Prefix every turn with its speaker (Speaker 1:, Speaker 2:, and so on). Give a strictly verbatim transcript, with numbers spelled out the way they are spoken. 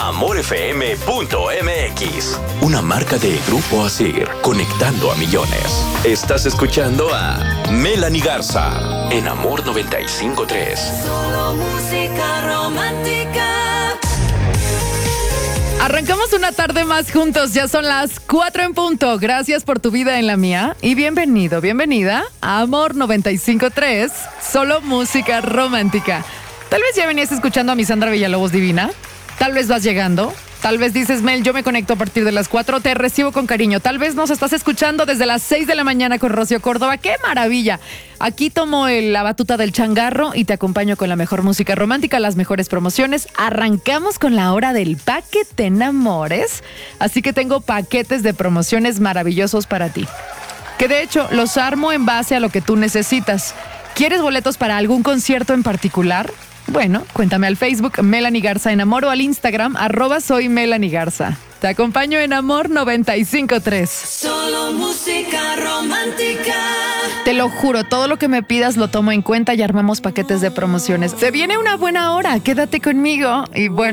Speaker 1: amor f m punto m x. Una marca de Grupo Asir, conectando a millones. Estás escuchando a Melanie Garza en Amor noventa y cinco punto tres.
Speaker 2: Solo música romántica.
Speaker 3: Arrancamos una tarde más juntos, ya son las cuatro en punto. Gracias por tu vida en la mía y bienvenido, bienvenida a Amor noventa y cinco punto tres, solo música romántica. Tal vez ya venías escuchando a mi Sandra Villalobos divina, tal vez vas llegando, tal vez dices, Mel, yo me conecto a partir de las cuatro, te recibo con cariño. Tal vez nos estás escuchando desde las seis de la mañana con Rocío Córdoba. ¡Qué maravilla! Aquí tomo el, la batuta del changarro y te acompaño con la mejor música romántica, las mejores promociones. Arrancamos con la hora del pa' que te enamores. Así que tengo paquetes de promociones maravillosos para ti, que de hecho los armo en base a lo que tú necesitas. ¿Quieres boletos para algún concierto en particular? Bueno, cuéntame al Facebook Melanie Garza en Amor o al Instagram arroba soy Melanie Garza. Te acompaño en Amor noventa y cinco punto tres.
Speaker 2: Solo música romántica.
Speaker 3: Te lo juro, todo lo que me pidas lo tomo en cuenta y armamos paquetes de promociones. Se viene una buena hora, quédate conmigo y bueno.